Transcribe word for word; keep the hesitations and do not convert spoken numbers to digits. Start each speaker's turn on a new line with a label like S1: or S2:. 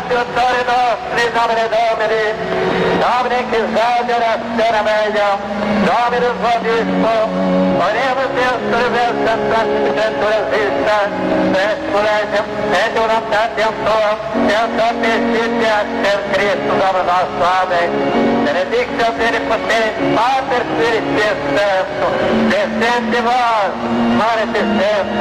S1: Aiutori nostri, nomine Domini, Domine che salve la sera meglio, Domine Vobisco, oremos Deus por versa santificatura vista, et collegium, et unitatem tua, et omniscientia per Cristo Domine nostro. Amém. Benedictum Omnipotens, Pater Spiritus Sanctus, descende vos, manifestem